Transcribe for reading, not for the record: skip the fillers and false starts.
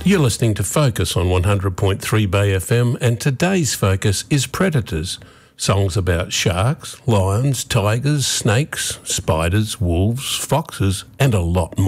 You're listening to Focus on 100.3 Bay FM, and today's focus is predators. Songs about sharks, lions, tigers, snakes, spiders, wolves, foxes, and a lot more.